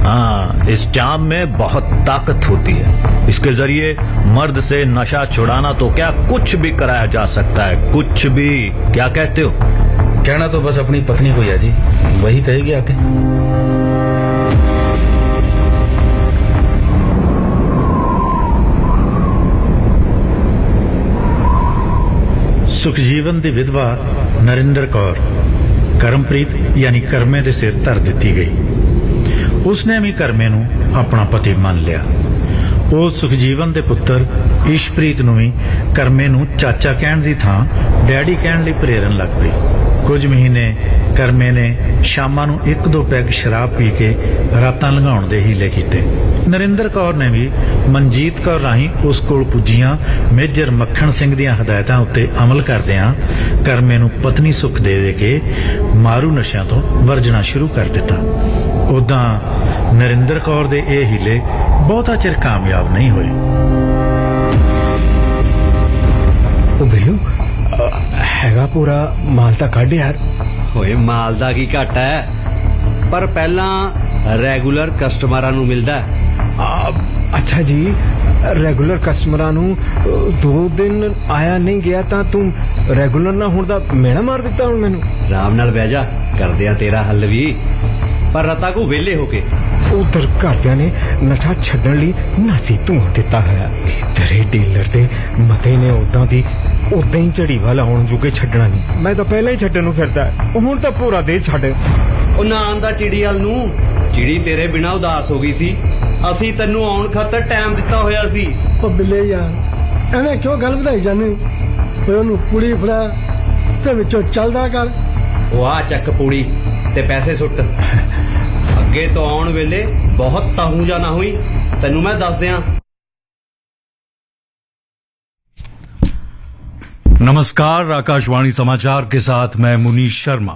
हाँ, इस चाम में बहुत ताकत होती है। इसके जरिए मर्द से नशा छुड़ाना तो क्या कुछ भी कराया जा सकता है, कुछ भी। क्या कहते हो? कहना तो बस अपनी पत्नी को है जी, वही कहेगी आके। ਸੁਖਜੀਵਨ ਦੀ ਵਿਧਵਾ ਨਰਿੰਦਰ ਕੌਰ ਕਰਮਪ੍ਰੀਤ ਯਾਨੀ ਕਰਮੇ ਦੇ ਸਿਰ ਧਰ ਦਿੱਤੀ ਗਈ। ਉਸਨੇ ਵੀ ਕਰਮੇ ਨੂੰ ਆਪਣਾ ਪਤੀ ਮੰਨ ਲਿਆ। ਉਹ ਸੁਖਜੀਵਨ ਦੇ ਪੁੱਤਰ ਇਸ਼ਪ੍ਰੀਤ ਨੂੰ ਵੀ ਕਰਮੇ ਨੂੰ ਚਾਚਾ ਕਹਿਣ ਦੀ ਥਾਂ ਡੈਡੀ ਕਹਿਣ ਲਈ ਪ੍ਰੇਰਨ ਲੱਗ ਪਈ। ਕੁਝ ਮਹੀਨੇ ਕਰਮੇ ਨੇ ਸ਼ਾਮਾਂ ਨੂੰ 1-2 ਪੈਗ ਸ਼ਰਾਬ ਪੀ ਕੇ ਰਾਤਾਂ ਲੰਘਾਉਣ ਦੇ ਹੀਲੇ ਕੀਤੇ। ਨਰਿੰਦਰ ਕੌਰ ਨੇ ਵੀ ਮਨਜੀਤ ਕੌਰ ਰਾਹੀਂ ਉਸ ਕੋਲ ਪੁੱਜੀਆਂ ਮੇਜਰ ਮੱਖਣ ਸਿੰਘ ਦੀਆਂ ਹਦਾਇਤਾਂ ਉੱਤੇ ਅਮਲ ਕਰਦਿਆਂ ਕਰਮੇ ਨੂੰ ਪਤਨੀ ਸੁੱਖ ਦੇ ਕੇ ਮਾਰੂ ਨਸ਼ਿਆਂ ਤੋਂ ਵਰਜਣਾ ਸ਼ੁਰੂ ਕਰ ਦਿੱਤਾ। ਉਦਾਂ ਨਰਿੰਦਰ ਕੌਰ ਦੇ ਇਹ ਹੀਲੇ ਬਹੁਤਾ ਚਿਰ ਕਾਮਯਾਬ ਨਹੀਂ ਹੋਏ। ਉਹ ਬਿੱਲੂ ਹੈਗਾ ਪੂਰਾ ਮਾਲ ਤਾਂ ਕੱਢ ਯਾਰ। ਓਏ ਮਾਲ ਦਾ ਕੀ ਘਟ ਹੈ, ਪਰ ਪਹਿਲਾਂ ਰੈਗੂਲਰ ਕਸਟਮਰਾਂ ਨੂੰ ਮਿਲਦਾ। ਅੱਛਾ ਜੀ, ਰੈਗੂਲਰ ਕਸਟਮਰਾਂ ਨੂੰ 2 ਦਿਨ ਆਇਆ ਨਹੀਂ ਗਿਆ ਤਾਂ ਤੂੰ ਰੈਗੂਲਰ ਨਾ ਹੋਣ ਦਾ ਮੇਣਾ ਮਾਰ ਦਿੱਤਾ ਹੁਣ ਮੈਨੂੰ। ਆਰਾਮ ਨਾਲ ਬਹਿ ਜਾ, ਕਰਦੇ ਆ ਤੇਰਾ ਹੱਲ ਵੀ, ਪਰ ਰਤਾ ਕੋ ਵਿਹਲੇ ਹੋ ਕੇ। ਉਧਰ ਘਰਦਿਆਂ ਨੇ ਨਸ਼ਾ ਛੱਡਣ ਲਈ ਨਾਸੀ ਧੂੰਆਂ ਦਿੱਤਾ ਹੋਇਆ। ਤੇਰੇ ਡੀਲਰ ਦੇ ਮਤੇ ਨੇ ਉਦਾਂ ਹੀ ਝੜੀ ਵਾਲਾ ਆਉਣ ਜੋਗੇ ਛੱਡਣਾ ਨਹੀਂ। ਮੈਂ ਤਾਂ ਪਹਿਲਾਂ ਹੀ ਛੱਡਣ ਨੂੰ ਫਿਰਦਾ, ਹੁਣ ਤਾਂ ਪੂਰਾ ਦੇ ਛੱਡ। ਉਹ ਨਾ ਆਂਦਾ ਚਿੜੀ ਵੱਲ ਨੂੰ, ਚਿੜੀ ਤੇਰੇ ਬਿਨਾਂ ਉਦਾਸ ਹੋ ਗਈ ਸੀ। ਅਸੀਂ ਤੈਨੂੰ ਆਉਣ ਖਾਤਰ ਟਾਈਮ ਦਿੱਤਾ ਹੋਇਆ ਸੀ। ਉਹ ਬਿੱਲੇ ਯਾਰ ਐਵੇਂ ਕਿਉਂ ਗੱਲ ਵਧਾਈ ਜਾਂਦੇ? ਉਹਨੂੰ ਕੁੜੀ ਫੜਾ ਤੇ ਵਿੱਚੋਂ ਚੱਲਦਾ ਕਰ। ਉਹ ਆ ਚੱਕ ਪੂੜੀ ਤੇ ਪੈਸੇ ਸੁੱਟ। ਅੱਗੇ ਤੋਂ ਆਉਣ ਵੇਲੇ ਬਹੁਤ ਤਾਹੂ ਜਾ ਨਾ ਹੋਈ, ਤੈਨੂੰ ਮੈਂ ਦੱਸ ਦਿਆਂ। नमस्कार, आकाशवाणी समाचार के साथ मैं मुनीश शर्मा।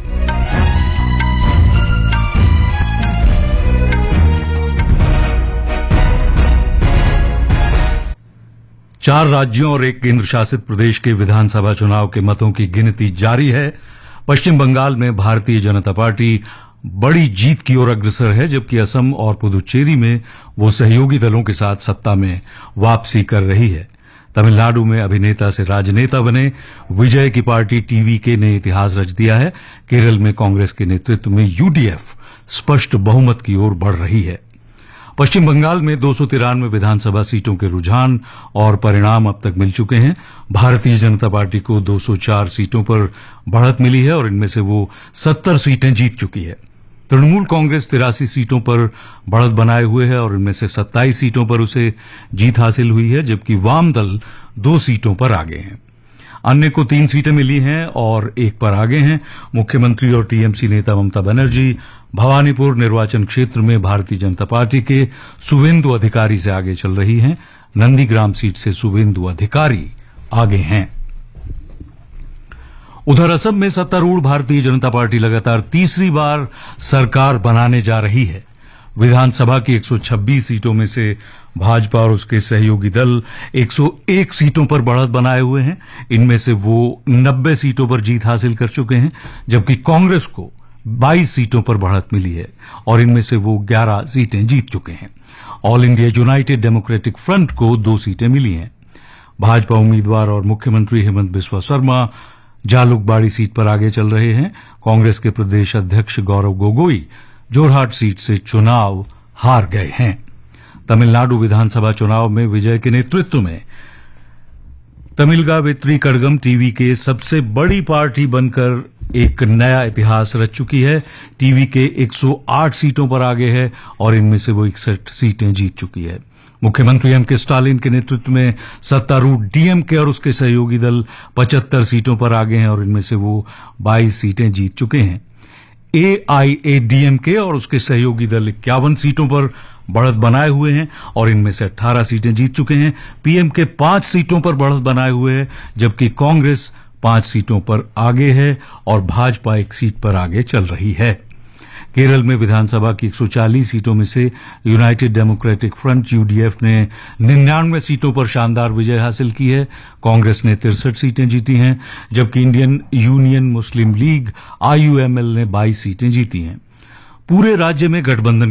चार राज्यों और एक केंद्र शासित प्रदेश के विधानसभा चुनाव के मतों की गिनती जारी है। पश्चिम बंगाल में भारतीय जनता पार्टी बड़ी जीत की ओर अग्रसर है, जबकि असम और पुदुचेरी में वो सहयोगी दलों के साथ सत्ता में वापसी कर रही है। तमिलनाडु में अभिनेता से राजनेता बने विजय की पार्टी टीवीके ने इतिहास रच दिया है। केरल में कांग्रेस के नेतृत्व में यूडीएफ स्पष्ट बहुमत की ओर बढ़ रही है। पश्चिम बंगाल में 293 विधानसभा सीटों के रुझान और परिणाम अब तक मिल चुके हैं। भारतीय जनता पार्टी को 204 सीटों पर बढ़त मिली है और इनमें से वो 70 सीटें जीत चुकी है। तृणमूल कांग्रेस 83 सीटों पर बढ़त बनाए हुए है और इनमें से 27 सीटों पर उसे जीत हासिल हुई है, जबकि वाम दल 2 सीटों पर आगे हैं। अन्य को 3 सीटें मिली हैं और 1 पर आगे हैं। मुख्यमंत्री और टीएमसी नेता ममता बनर्जी भवानीपुर निर्वाचन क्षेत्र में भारतीय जनता पार्टी के शुभेंदु अधिकारी से आगे चल रही हैं। नंदीग्राम सीट से शुभेंदु अधिकारी आगे हैं। उधर असम में सत्तारूढ़ भारतीय जनता पार्टी लगातार तीसरी बार सरकार बनाने जा रही है। विधानसभा की 126 सीटों में से भाजपा और उसके सहयोगी दल 101 सीटों पर बढ़त बनाए हुए हैं। इनमें से वो 90 सीटों पर जीत हासिल कर चुके हैं, जबकि कांग्रेस को 22 सीटों पर बढ़त मिली है और इनमें से वो 11 सीटें जीत चुके हैं। All India United democratic front को 2 सीटें मिली हैं। भाजपा उम्मीदवार और मुख्यमंत्री हेमंत बिस्वा शर्मा जालुकबाड़ी सीट पर आगे चल रहे हैं। कांग्रेस के प्रदेश अध्यक्ष गौरव गोगोई जोरहाट सीट से चुनाव हार गए हैं। तमिलनाडु विधानसभा चुनाव में विजय के नेतृत्व में तमिलगा वेत्री कड़गम टीवी के सबसे बड़ी पार्टी बनकर एक नया इतिहास रच चुकी है। टीवी के 108 सीटों पर आगे है और इनमें से वो 61 सीटें जीत चुकी है। मुख्यमंत्री एमके स्टालिन के नेतृत्व में सत्तारूढ़ डीएमके और उसके सहयोगी दल 75 सीटों पर आगे हैं और इनमें से वो 22 सीटें जीत चुके हैं। एआईएडीएमके और उसके सहयोगी दल 51 सीटों पर बढ़त बनाए हुए हैं और इनमें से 18 सीटें जीत चुके हैं। पीएमके 5 सीटों पर बढ़त बनाए हुए है, जबकि कांग्रेस 5 सीटों पर आगे है और भाजपा 1 सीट पर आगे चल रही है। केरल में विधानसभा की 140 सीटों में से यूनाइटेड डेमोक्रेटिक फ्रंट यूडीएफ ने 99 सीटों पर शानदार विजय हासिल की है। कांग्रेस ने 63 सीटें जीती हैं, जबकि इंडियन यूनियन मुस्लिम लीग आईयूएमएल ने 22 सीटें जीती हैं। पूरे राज्य में गठबंधन